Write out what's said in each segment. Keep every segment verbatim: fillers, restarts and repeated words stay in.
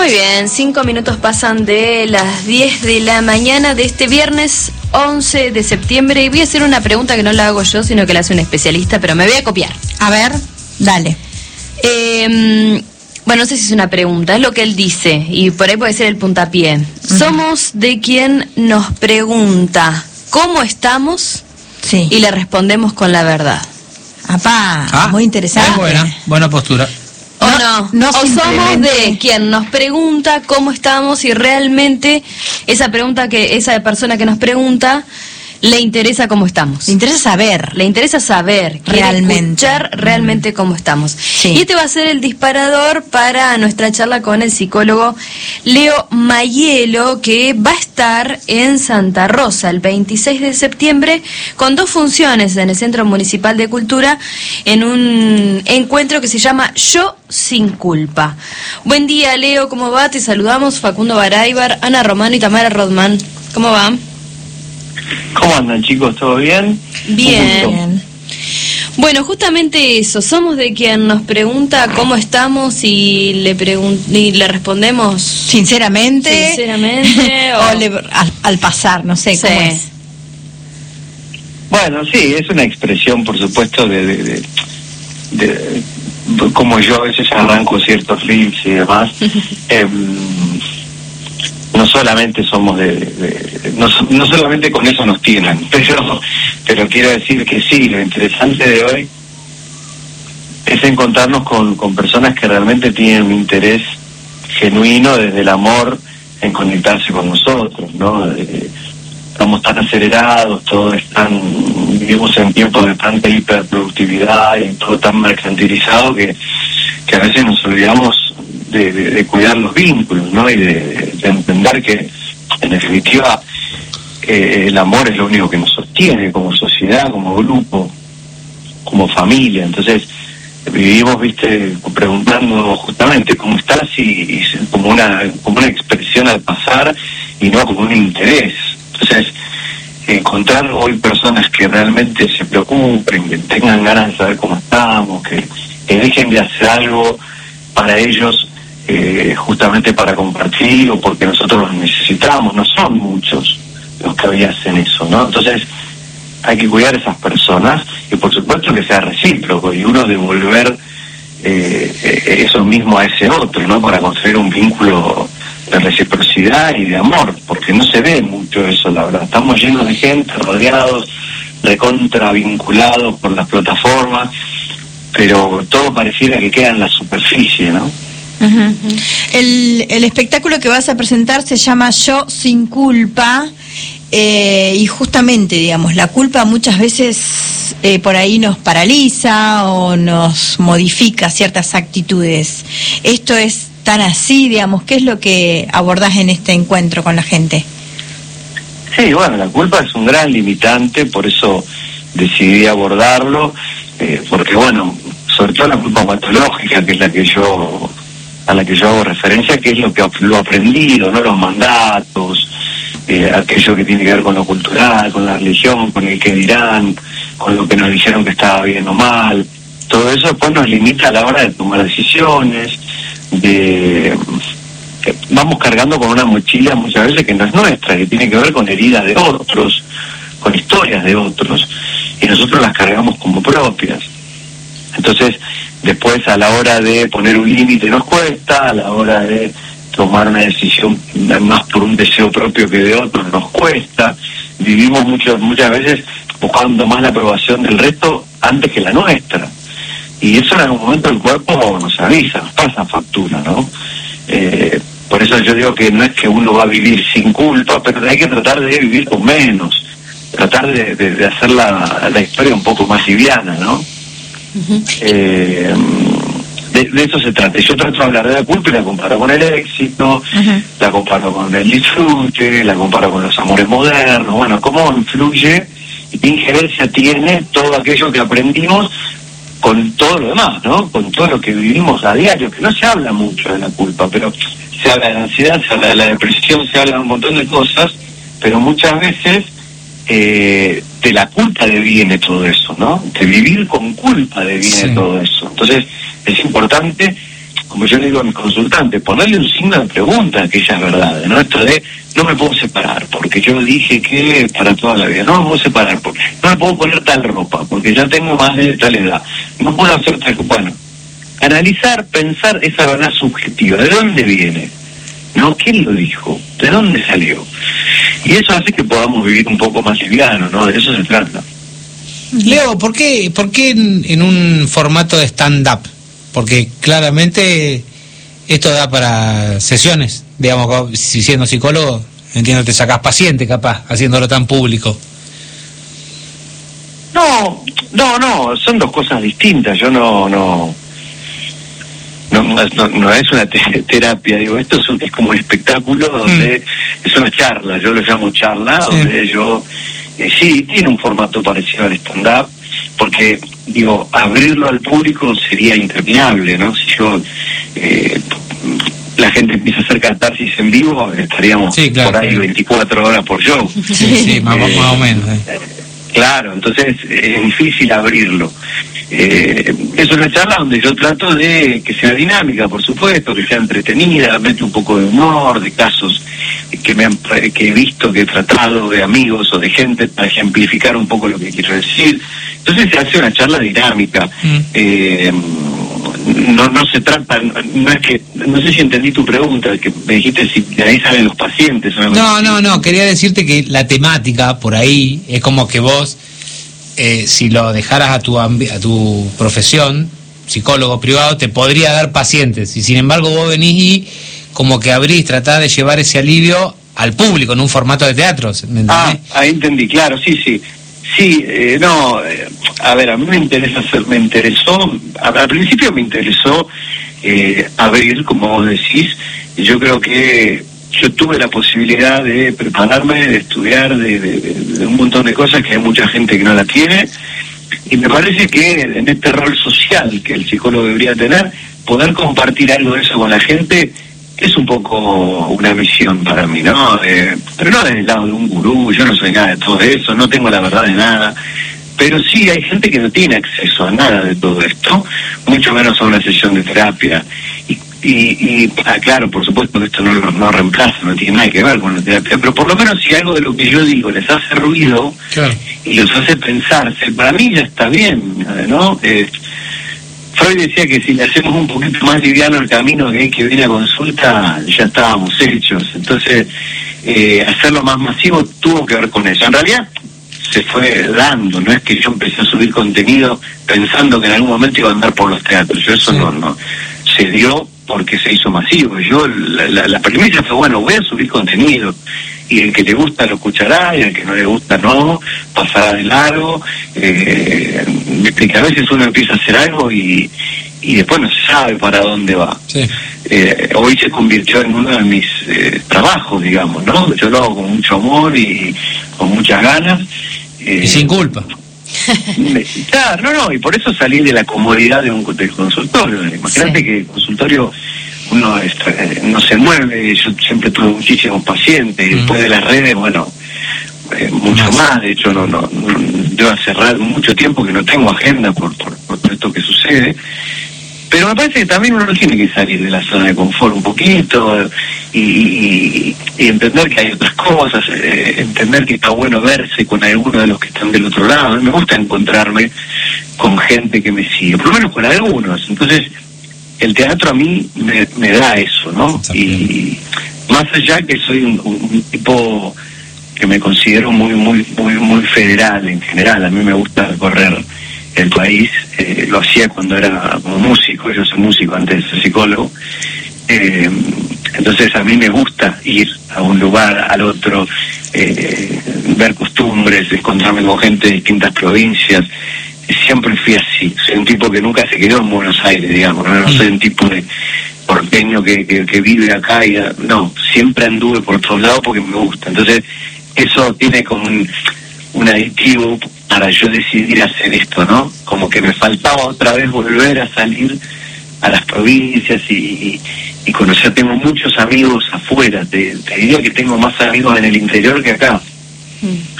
Muy bien, cinco minutos pasan de las diez de la mañana de este viernes once de septiembre y voy a hacer una pregunta que no la hago yo, sino que la hace un especialista, pero me voy a copiar. A ver, dale. Eh, bueno, no sé si es una pregunta, es lo que él dice y por ahí puede ser el puntapié. Uh-huh. Somos de quien nos pregunta ¿cómo estamos? Sí. Y le respondemos con la verdad. Apá, ah, muy interesante. Es buena, buena postura. O no, no, no o somos de quien nos pregunta cómo estamos y realmente esa pregunta que esa persona que nos pregunta le interesa cómo estamos. Le interesa saber. Le interesa saber, realmente. escuchar realmente mm. cómo estamos. Sí. Y este va a ser el disparador para nuestra charla con el psicólogo Leo Mayelo, que va a estar en Santa Rosa el veintiséis de septiembre con dos funciones en el Centro Municipal de Cultura en un encuentro que se llama Yo Sin Culpa. Buen día, Leo, ¿cómo va? Te saludamos Facundo Baraybar, Ana Romano y Tamara Rodman. ¿Cómo va? ¿Cómo andan, chicos? ¿Todo bien? Bien. Bueno, justamente eso, somos de quien nos pregunta cómo estamos y le pregun- y le respondemos sinceramente, sinceramente o, o le, al, al pasar, no sé sí. cómo es. Bueno, sí, es una expresión, por supuesto, de, de, de, de, de como yo a veces arranco ciertos reels y demás. eh, no solamente somos de, de, de no, no solamente con eso nos tienen, pero pero quiero decir que sí, lo interesante de hoy es encontrarnos con, con personas que realmente tienen un interés genuino desde el amor en conectarse con nosotros, ¿no? Eh, estamos tan acelerados, todo es tan, vivimos en tiempos de tanta hiperproductividad y todo tan mercantilizado que, que a veces nos olvidamos De, de, de cuidar los vínculos, ¿no? Y de, de entender que, en definitiva, eh, el amor es lo único que nos sostiene como sociedad, como grupo, como familia. Entonces, vivimos, viste, preguntando justamente cómo estás y, y como una como una expresión al pasar y no como un interés. Entonces, encontrar hoy personas que realmente se preocupen, que tengan ganas de saber cómo estamos, que, que dejen de hacer algo para ellos, Eh, justamente para compartir o porque nosotros los necesitamos. No son muchos los que hoy hacen eso, ¿no? Entonces hay que cuidar a esas personas y por supuesto que sea recíproco y uno devolver eh, eh, eso mismo a ese otro, ¿no? Para construir un vínculo de reciprocidad y de amor, porque no se ve mucho eso, la verdad. Estamos llenos de gente, rodeados, recontra vinculados por las plataformas, pero todo pareciera que queda en la superficie, ¿no? Uh-huh. El, el espectáculo que vas a presentar se llama Yo Sin Culpa, eh, y justamente, digamos, la culpa muchas veces eh, por ahí nos paraliza o nos modifica ciertas actitudes. ¿Esto es tan así, digamos? ¿Qué es lo que abordás en este encuentro con la gente? Sí, bueno, la culpa es un gran limitante, por eso decidí abordarlo, eh, porque bueno, sobre todo la culpa patológica, que es la que yo... a la que yo hago referencia, que es lo que lo aprendido, no los mandatos, eh, aquello que tiene que ver con lo cultural, con la religión, con el que dirán, con lo que nos dijeron que estaba bien o mal. Todo eso después nos limita a la hora de tomar decisiones, de que vamos cargando con una mochila muchas veces que no es nuestra, que tiene que ver con heridas de otros, con historias de otros, y nosotros las cargamos como propias. Entonces, después a la hora de poner un límite nos cuesta, a la hora de tomar una decisión más por un deseo propio que de otro nos cuesta. Vivimos mucho, muchas veces buscando más la aprobación del resto antes que la nuestra. Y eso en algún momento el cuerpo nos avisa, nos pasa factura, ¿no? Eh, por eso yo digo que no es que uno va a vivir sin culpa, pero hay que tratar de vivir con menos, tratar de, de, de hacer la, la historia un poco más liviana, ¿no? Uh-huh. Eh, de, de eso se trata. Yo trato de hablar de la culpa y la comparo con el éxito, uh-huh. la comparo con el disfrute, la comparo con los amores modernos. Bueno, cómo influye y qué injerencia tiene todo aquello que aprendimos con todo lo demás, ¿no? Con todo lo que vivimos a diario, que no se habla mucho de la culpa, pero se habla de la ansiedad, se habla de la depresión, se habla de un montón de cosas, pero muchas veces eh, de la culpa deviene todo eso, ¿no? De vivir con culpa deviene sí. todo eso. Entonces es importante como yo le digo a mis consultantes, ponerle un signo de pregunta a aquellas verdades, ¿no? Esto de, no me puedo separar, porque yo dije que para toda la vida, no me puedo separar, porque no me puedo poner tal ropa, porque ya tengo más de tal edad, no puedo hacer tal cosa. Bueno, analizar, pensar esa verdad subjetiva, ¿de dónde viene? ¿No? ¿Quién lo dijo? ¿De dónde salió? Y eso hace que podamos vivir un poco más liviano, ¿no? De eso se trata. Leo, ¿por qué, por qué en, en un formato de stand-up? Porque claramente esto da para sesiones, digamos, si siendo psicólogo, entiendo, te sacás paciente capaz, haciéndolo tan público. No, no, no, son dos cosas distintas. Yo no, no, no, no, no es una te- terapia, digo, esto es, un, es como un espectáculo donde mm. es una charla, yo lo llamo charla, sí. donde yo, eh, sí, tiene un formato parecido al stand-up, porque, digo, abrirlo al público sería interminable, ¿no? Si yo, eh, la gente empieza a hacer catarsis en vivo, estaríamos sí, claro, por ahí claro. veinticuatro horas por show. Sí, sí, más, eh, más o menos. Eh. Claro, entonces es difícil abrirlo. Eh, es una charla donde yo trato de que sea dinámica, por supuesto, que sea entretenida, mete un poco de humor, de casos que me han, que he visto, que he tratado, de amigos o de gente, para ejemplificar un poco lo que quiero decir. Entonces se hace una charla dinámica. Mm. Eh, no no se trata, no es que, no sé si entendí tu pregunta, que me dijiste si de ahí salen los pacientes. No, no, no, no, quería decirte que la temática por ahí es como que vos, eh, si lo dejaras a tu, a tu profesión, psicólogo privado, te podría dar pacientes, y sin embargo vos venís y como que abrís, tratás de llevar ese alivio al público en un formato de teatro, ¿me entendés? Ah, ahí entendí, claro, sí, sí. Sí, eh, no, eh, a ver, a mí me interesa hacer, me interesó, a, al principio me interesó eh, abrir, como vos decís, y yo creo que yo tuve la posibilidad de prepararme, de estudiar, de, de, de un montón de cosas que hay mucha gente que no la tiene, y me parece que en este rol social que el psicólogo debería tener, poder compartir algo de eso con la gente, es un poco una misión para mí, ¿no? Eh, pero no desde el lado de un gurú, yo no soy nada de todo eso, no tengo la verdad de nada, pero sí hay gente que no tiene acceso a nada de todo esto, mucho menos a una sesión de terapia. Y, y, y ah, claro, por supuesto que esto no, no reemplaza, no tiene nada que ver con la terapia, pero por lo menos si algo de lo que yo digo les hace ruido, claro, y los hace pensarse, para mí ya está bien, ¿no? Eh, Freud decía que si le hacemos un poquito más liviano el camino que hay que viene a consulta, ya estábamos hechos. Entonces, eh, hacerlo más masivo tuvo que ver con eso. En realidad, se fue dando, no es que yo empecé a subir contenido pensando que en algún momento iba a andar por los teatros. Yo eso sí. no, no. Se dio porque se hizo masivo. Yo, la, la, la premisa fue, bueno, voy a subir contenido. Y el que le gusta lo escuchará, y el que no le gusta no, pasará de largo. Eh, que a veces uno empieza a hacer algo y, y después no se sabe para dónde va. Sí. Eh, hoy se convirtió en uno de mis eh, trabajos, digamos, ¿no? Yo lo hago con mucho amor y con muchas ganas. Eh, y sin culpa. Claro, no, no, y por eso salí de la comodidad de un, del consultorio. Imagínate sí. que el consultorio uno eh, no se mueve, yo siempre tuve muchísimos pacientes, y después de las redes, bueno, eh, mucho más. más, de hecho, no, no, no, yo hace mucho tiempo que no tengo agenda por, por, por todo esto que sucede, pero me parece que también uno tiene que salir de la zona de confort un poquito y, y, y entender que hay otras cosas, eh, entender que está bueno verse con alguno de los que están del otro lado. Me gusta encontrarme con gente que me sigue, por lo menos con algunos. Entonces, el teatro a mí me, me da eso, ¿no? Y más allá que soy un, un tipo que me considero muy, muy, muy, muy federal en general. A mí me gusta recorrer el país. Eh, lo hacía cuando era como músico. Yo soy músico antes de ser psicólogo. Eh, entonces a mí me gusta ir a un lugar, al otro, eh, ver costumbres, encontrarme con gente de distintas provincias. Siempre fui así, soy un tipo que nunca se quedó en Buenos Aires, digamos, no, no soy un tipo de porteño que, que, que vive acá, y no, siempre anduve por todos lados porque me gusta. Entonces eso tiene como un, un aditivo para yo decidir hacer esto, ¿no? Como que me faltaba otra vez volver a salir a las provincias y, y, y conocer. Tengo muchos amigos afuera, te, te diría que tengo más amigos en el interior que acá.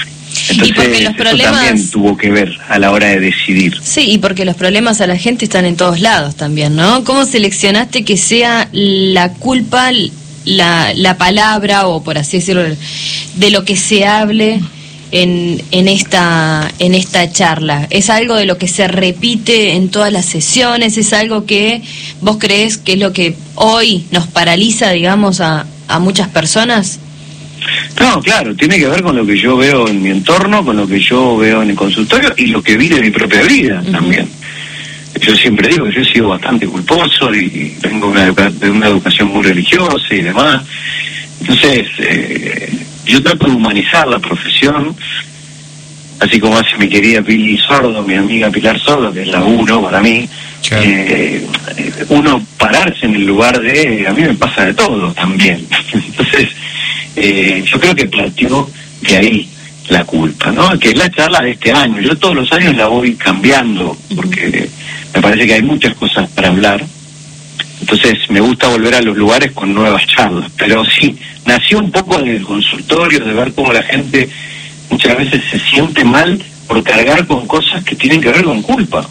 Entonces, y porque los problemas... eso también tuvo que ver a la hora de decidir. Sí, y porque los problemas a la gente están en todos lados también, ¿no? ¿Cómo seleccionaste que sea la culpa, la, la palabra, o por así decirlo, de lo que se hable en, en esta en esta charla? ¿Es algo de lo que se repite en todas las sesiones? ¿Es algo que vos crees que es lo que hoy nos paraliza, digamos, a, a muchas personas? No, claro, tiene que ver con lo que yo veo en mi entorno, con lo que yo veo en el consultorio y lo que vi de mi propia vida uh-huh. también. Yo siempre digo que yo he sido bastante culposo y vengo de una, educa- de una educación muy religiosa y demás. Entonces, eh, yo trato de humanizar la profesión, así como hace mi querida Pili Sordo, mi amiga Pilar Sordo, que es la uno para mí. Claro. Eh, uno pararse en el lugar de... A mí me pasa de todo también. Entonces... Eh, yo creo que planteó de ahí la culpa, ¿no? Que es la charla de este año. Yo todos los años la voy cambiando porque me parece que hay muchas cosas para hablar. Entonces me gusta volver a los lugares con nuevas charlas. Pero sí, nació un poco en el consultorio, de ver cómo la gente muchas veces se siente mal por cargar con cosas que tienen que ver con culpa.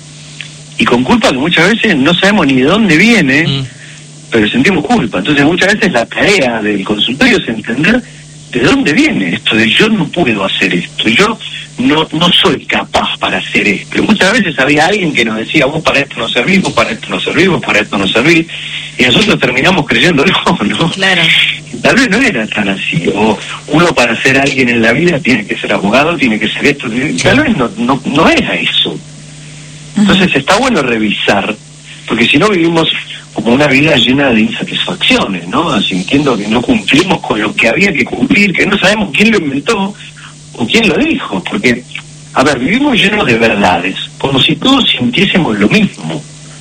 Y con culpa que muchas veces no sabemos ni de dónde viene, mm. pero sentimos culpa. Entonces muchas veces la tarea del consultorio es entender de dónde viene esto de yo no puedo hacer esto, yo no no soy capaz para hacer esto. Muchas veces había alguien que nos decía, vos para esto no servís, vos para esto no servís, vos para esto no servís, y nosotros terminamos creyéndolo, ¿no? Claro. Tal vez no era tan así, o uno para ser alguien en la vida tiene que ser abogado, tiene que ser esto, tal vez no, no, no era eso. Entonces está bueno revisar, porque si no vivimos como una vida llena de insatisfacciones, ¿no? Sintiendo que no cumplimos con lo que había que cumplir, que no sabemos quién lo inventó o quién lo dijo, porque, a ver, vivimos llenos de verdades, como si todos sintiésemos lo mismo,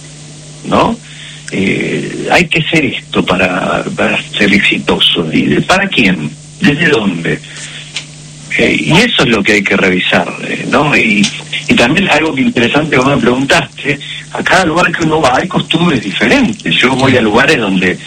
¿no? Eh, hay que ser esto para, para ser exitoso. ¿Y de, para quién? ¿Desde dónde? Eh, y eso es lo que hay que revisar, eh, ¿no? Y, y también algo que interesante, vos me preguntaste, a cada lugar que uno va hay costumbres diferentes. Yo voy a lugares donde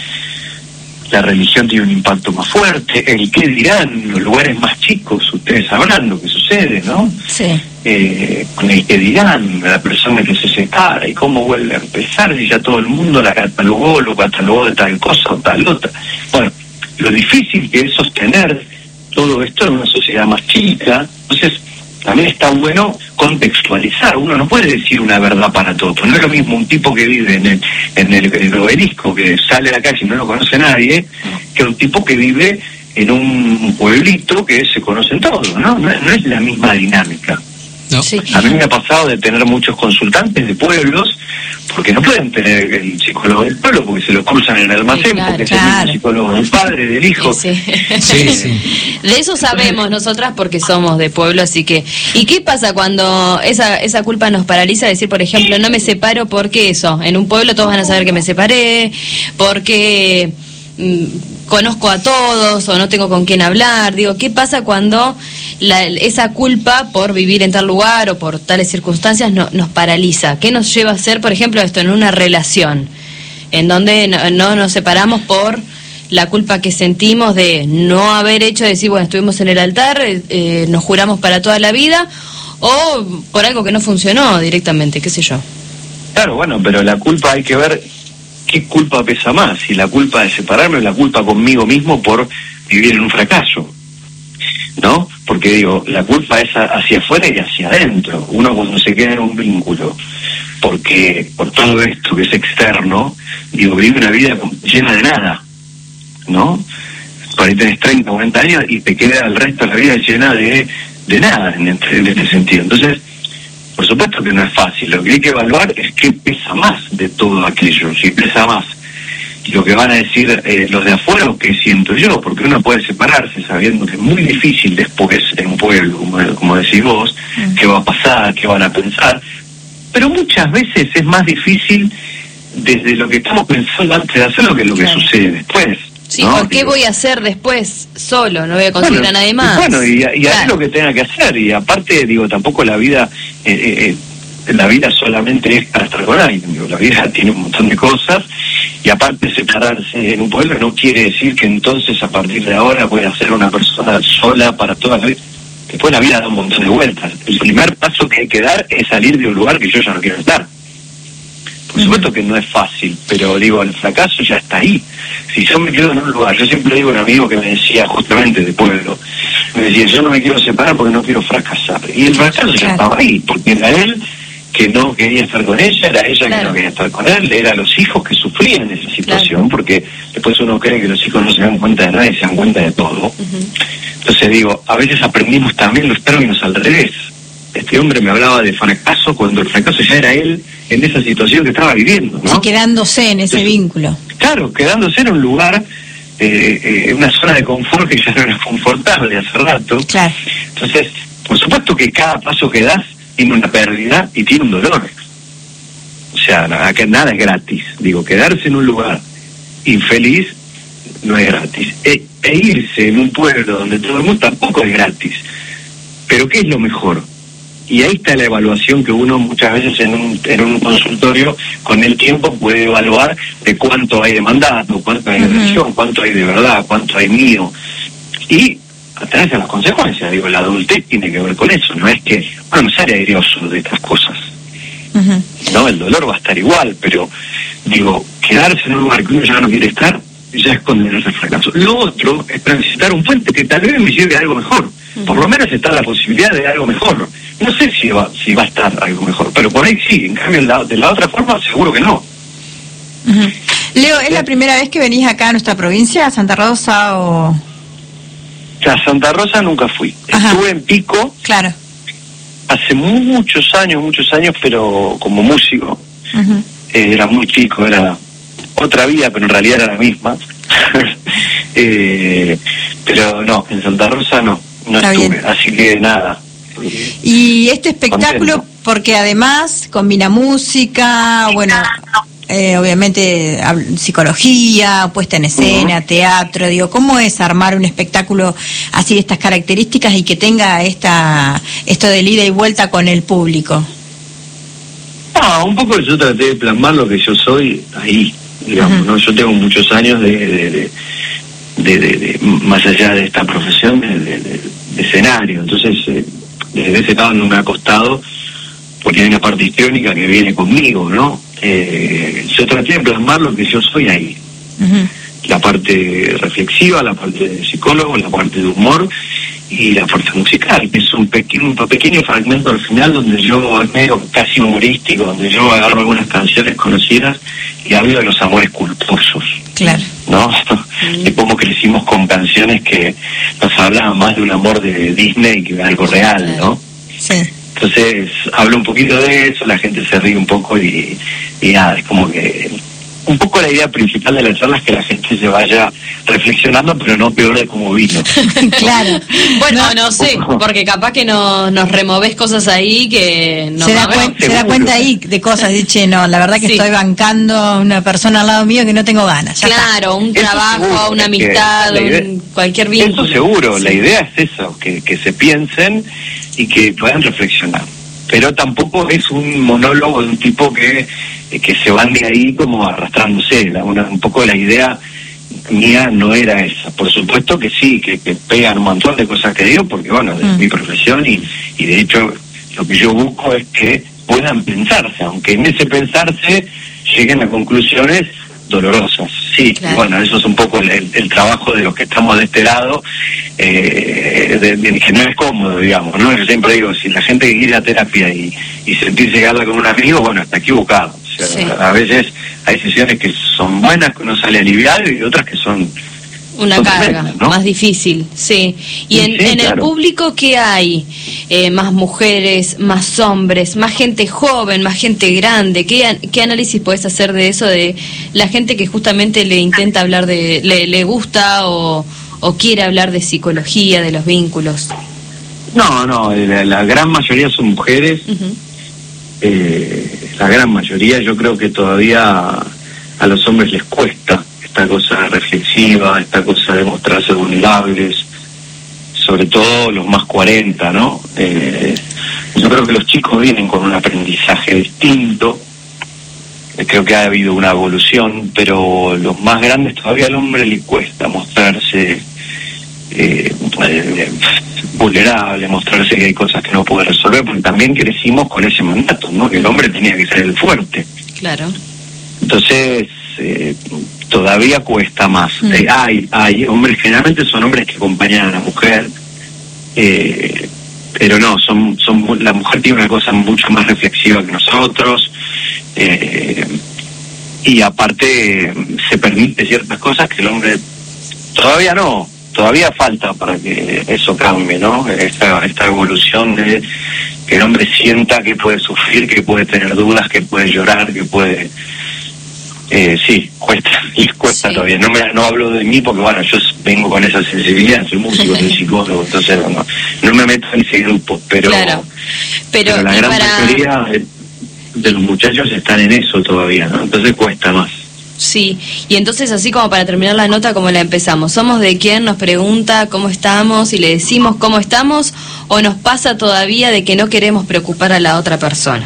la religión tiene un impacto más fuerte, el qué dirán, los lugares más chicos, ustedes sabrán lo que sucede, ¿no? Sí. Eh, con el qué dirán, la persona que se separa y cómo vuelve a empezar, si ya todo el mundo la catalogó, lo catalogó de tal cosa o tal otra. Bueno, lo difícil que es sostener todo esto en una sociedad más chica. Entonces también está bueno contextualizar. Uno no puede decir una verdad para todo. No es lo mismo un tipo que vive en el, en el, el obelisco, que sale a la calle y no lo conoce nadie, que un tipo que vive en un pueblito que se conocen todos, ¿no? No, no es la misma dinámica. No. Sí. A mí me ha pasado de tener muchos consultantes de pueblos, porque no pueden tener el psicólogo del pueblo, porque se lo cruzan en el almacén, sí, claro, porque claro. es el mismo psicólogo del padre, del hijo. Sí, sí. Sí, sí. De eso sabemos nosotras porque somos de pueblo, así que... ¿Y qué pasa cuando esa esa culpa nos paraliza? Decir, por ejemplo, no me separo porque eso, en un pueblo todos van a saber que me separé, porque... Mmm, conozco a todos o no tengo con quién hablar. Digo, ¿qué pasa cuando la, esa culpa por vivir en tal lugar o por tales circunstancias no, nos paraliza? ¿Qué nos lleva a hacer, por ejemplo, esto en una relación en donde no, no nos separamos por la culpa que sentimos de no haber hecho, decir, bueno, estuvimos en el altar, eh, nos juramos para toda la vida, o por algo que no funcionó directamente, qué sé yo? Claro, bueno, pero la culpa hay que ver qué culpa pesa más, si la culpa de separarme o la culpa conmigo mismo por vivir en un fracaso, ¿no? Porque digo, la culpa es hacia afuera y hacia adentro. Uno cuando se queda en un vínculo, porque por todo esto que es externo, digo, vive una vida llena de nada, ¿no? Por ahí tenés treinta, cuarenta años y te queda el resto de la vida llena de, de nada en este, en este sentido. Entonces, por supuesto que no es fácil. Lo que hay que evaluar es qué pesa más de todo aquello. Si pesa más lo que van a decir eh, los de afuera o qué siento yo, porque uno puede separarse sabiendo que es muy difícil después en un pueblo, como, como decís vos, mm. qué va a pasar, qué van a pensar. Pero muchas veces es más difícil desde lo que estamos pensando antes de hacerlo que lo que claro. sucede después. Sí, ¿no? ¿Por qué Digo, voy a hacer después solo? No voy a conseguir bueno, a nadie más. Bueno, y, y claro. haz lo que tenga que hacer. Y aparte, digo, tampoco la vida eh, eh, la vida solamente es para estar con alguien. Digo, la vida tiene un montón de cosas. Y aparte, separarse en un pueblo no quiere decir que entonces, a partir de ahora, voy a ser una persona sola para toda la vida. después la vida da un montón de vueltas. El primer paso que hay que dar es salir de un lugar que yo ya no quiero estar. Por supuesto que no es fácil, pero digo, el fracaso ya está ahí. Si yo me quedo en un lugar, yo siempre digo a un amigo que me decía, justamente de pueblo, me decía, yo no me quiero separar porque no quiero fracasar. Y el fracaso ya estaba ahí, porque era él que no quería estar con ella, era ella claro. que no quería estar con él, eran los hijos que sufrían esa situación, claro. porque después uno cree que los hijos no se dan cuenta de nada y se dan cuenta de todo. Uh-huh. Entonces digo, a veces aprendimos también los términos al revés. Este hombre me hablaba de fracaso cuando el fracaso ya era él en esa situación que estaba viviendo, ¿no? Y quedándose en ese Entonces, vínculo. Claro, quedándose en un lugar, eh, eh, una zona de confort que ya no era confortable hace rato. Claro. Entonces, por supuesto que cada paso que das tiene una pérdida y tiene un dolor. O sea, nada, nada es gratis. Digo, quedarse en un lugar infeliz no es gratis. E, e irse en un pueblo donde todo el mundo tampoco es gratis. Pero ¿qué es lo mejor? Y ahí está la evaluación que uno muchas veces en un, en un consultorio con el tiempo puede evaluar de cuánto hay de mandato, cuánto hay de religión, uh-huh. cuánto hay de verdad, cuánto hay mío. Y atenerse a las consecuencias. Digo, la adultez tiene que ver con eso. No es que uno no sale airoso de estas cosas. Uh-huh. No, el dolor va a estar igual, pero digo, quedarse en un lugar que uno ya no quiere estar, ya es condenarse al fracaso. Lo otro es transitar un puente que tal vez me lleve a algo mejor. Uh-huh. Por lo menos está la posibilidad de algo mejor. No sé si va, si va a estar algo mejor, pero por ahí sí. En cambio, la, de la otra forma, seguro que no. Uh-huh. Leo, ¿es la primera vez que venís acá a nuestra provincia, a Santa Rosa o...? A Santa Rosa nunca fui. Ajá. Estuve en Pico. Claro. Hace muchos años, muchos años, pero como músico. Uh-huh. eh, era muy chico, era otra vida, pero en realidad era la misma. eh, pero no, en Santa Rosa no, no Está estuve. Bien. Así que nada. Y este espectáculo, contento. Porque además combina música, bueno, eh, obviamente psicología, puesta en escena, uh-huh. teatro, digo, ¿cómo es armar un espectáculo así de estas características y que tenga esta esto de ida y vuelta con el público? Ah, un poco yo traté de plasmar lo que yo soy ahí, digamos, uh-huh. ¿no? Yo tengo muchos años de, de, de, de, de, de más allá de esta profesión, de, de, de, de escenario, entonces... Eh, desde ese lado no me ha costado, porque hay una parte histriónica que viene conmigo, ¿no? Eh, yo traté de plasmar lo que yo soy ahí. Uh-huh. La parte reflexiva, la parte de psicólogo, la parte de humor y la parte musical, que es un pequeño, un pequeño fragmento al final donde yo, es medio casi humorístico, donde yo agarro algunas canciones conocidas y hablo de los amores culposos. Claro. ¿No? De cómo crecimos con canciones que nos hablaban más de un amor de Disney que de algo real, ¿no? Sí. Entonces, hablo un poquito de eso, la gente se ríe un poco y, y nada, es como que... Un poco la idea principal de la charla es que la gente se vaya reflexionando, pero no peor de cómo vino. Claro. Bueno, no, no sé, porque capaz que no, nos removés cosas ahí que no se da, cuen- se da cuenta ahí de cosas, dice, no, la verdad que sí. Estoy bancando a una persona al lado mío que no tengo ganas. Ya claro, está. Un trabajo, seguro, una amistad, idea, un, cualquier vínculo. Eso seguro, sí. La idea es eso, que, que se piensen y que puedan reflexionar. Pero tampoco es un monólogo de un tipo que, que se van de ahí como arrastrándose. La, una, un poco la idea mía no era esa. Por supuesto que sí, que, que pegan un montón de cosas que digo, porque bueno, es mm. mi profesión y, y de hecho lo que yo busco es que puedan pensarse, aunque en ese pensarse lleguen a conclusiones dolorosas. Sí, claro. Bueno, eso es un poco el, el, el trabajo de los que estamos de este lado, eh, de, de, que no es cómodo, digamos, ¿no? Yo siempre digo, si la gente quiere ir a terapia y, y sentirse llegarla con un amigo, bueno, está equivocado. O sea, sí. A veces hay sesiones que son buenas, que uno sale aliviado, y otras que son... Una son carga, tremendas, ¿no? Más difícil, sí. Y sí, en, sí, en claro. El público, ¿qué hay? Eh, más mujeres, más hombres, más gente joven, más gente grande. ¿Qué, qué análisis podés hacer de eso, de la gente que justamente le intenta hablar de, le, le gusta o, o quiere hablar de psicología, de los vínculos? No, no, la, la gran mayoría son mujeres. Uh-huh. eh, la gran mayoría, yo creo que todavía a los hombres les cuesta esta cosa reflexiva, esta cosa de mostrarse vulnerables, sobre todo los más cuarenta, ¿no? Eh, yo creo que los chicos vienen con un aprendizaje distinto, eh, creo que ha habido una evolución, pero los más grandes todavía al hombre le cuesta mostrarse eh, eh, vulnerable, mostrarse que hay cosas que no puede resolver, porque también crecimos con ese mandato, ¿no? Que el hombre tenía que ser el fuerte. Claro. Entonces, eh, todavía cuesta más. Mm. Eh, hay, hay hombres, generalmente son hombres que acompañan a la mujer, eh, pero no, son, son la mujer tiene una cosa mucho más reflexiva que nosotros, eh, y aparte se permite ciertas cosas que el hombre todavía no, todavía falta para que eso cambie, ¿no? Esta, esta evolución de que el hombre sienta que puede sufrir, que puede tener dudas, que puede llorar, que puede... Eh, sí, cuesta, y cuesta sí. Todavía. No me no hablo de mí porque, bueno, yo vengo con esa sensibilidad, soy músico, soy psicólogo, entonces no, no me meto en ese grupo, pero, claro. pero, pero la gran para... mayoría de, de los muchachos están en eso todavía, ¿no? Entonces cuesta más. Sí, y entonces así como para terminar la nota, como la empezamos, ¿somos de quien nos pregunta cómo estamos y le decimos cómo estamos, o nos pasa todavía de que no queremos preocupar a la otra persona?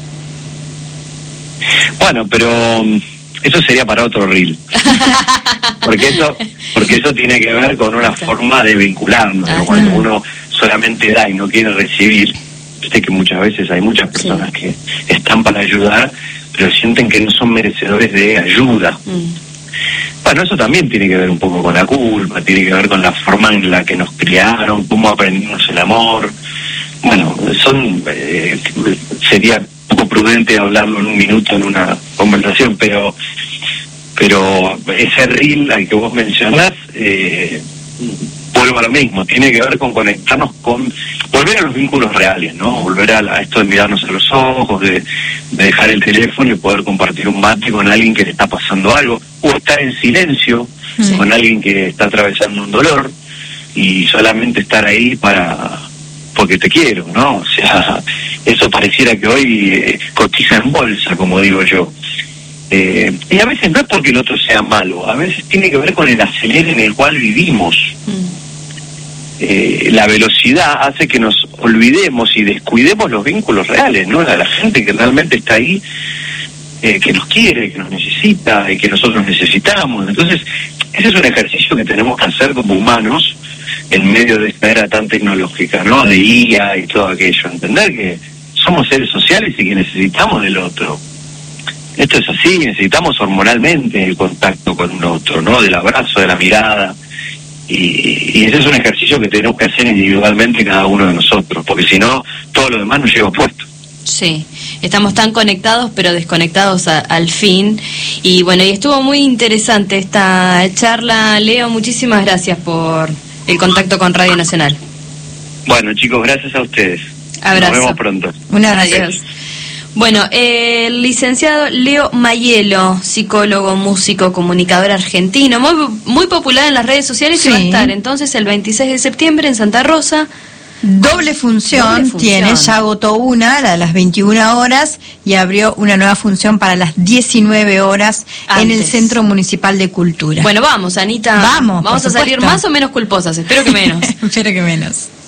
Bueno, pero... eso sería para otro reel. porque eso porque eso tiene que ver con una forma de vincularnos, ¿no? Cuando uno solamente da y no quiere recibir, viste que muchas veces hay muchas personas sí. que están para ayudar, pero sienten que no son merecedores de ayuda. Mm. Bueno, eso también tiene que ver un poco con la culpa, tiene que ver con la forma en la que nos criaron, cómo aprendimos el amor. Bueno, son eh, sería poco prudente hablarlo en un minuto en una conversación, pero pero ese reel al que vos mencionás, eh, vuelvo a lo mismo, tiene que ver con conectarnos con, volver a los vínculos reales, ¿no? Volver a, la, a esto de mirarnos a los ojos, de, de dejar el teléfono y poder compartir un mate con alguien que le está pasando algo, o estar en silencio sí. con alguien que está atravesando un dolor, y solamente estar ahí para... porque te quiero, ¿no? O sea, eso pareciera que hoy eh, cotiza en bolsa, como digo yo. Eh, y a veces no es porque el otro sea malo, a veces tiene que ver con el acelere en el cual vivimos. Mm. Eh, la velocidad hace que nos olvidemos y descuidemos los vínculos reales, ¿no? La, la gente que realmente está ahí, eh, que nos quiere, que nos necesita y que nosotros necesitamos. Entonces, ese es un ejercicio que tenemos que hacer como humanos en medio de esta era tan tecnológica, ¿no? De I A y todo aquello. Entender que somos seres sociales y que necesitamos del otro. Esto es así, necesitamos hormonalmente el contacto con un otro, ¿no? Del abrazo, de la mirada. Y, y ese es un ejercicio que tenemos que hacer individualmente cada uno de nosotros, porque si no, todo lo demás nos lleva opuesto. Sí, estamos tan conectados pero desconectados a, al fin. Y bueno, y estuvo muy interesante esta charla, Leo, muchísimas gracias por el contacto con Radio Nacional. Bueno, chicos, gracias a ustedes. Abrazo. Nos vemos pronto. Un adiós. Bueno, eh, el licenciado Leo Maielo, psicólogo, músico, comunicador argentino, muy, muy popular en las redes sociales, sí. Y va a estar entonces el veintiséis de septiembre en Santa Rosa. Doble función, Doble función tiene, ya agotó una, la de las veintiuna horas, y abrió una nueva función para las diecinueve horas Antes. En el Centro Municipal de Cultura. Bueno, vamos, Anita. Vamos, Vamos a salir más o menos culposas, espero que menos. Espero que menos.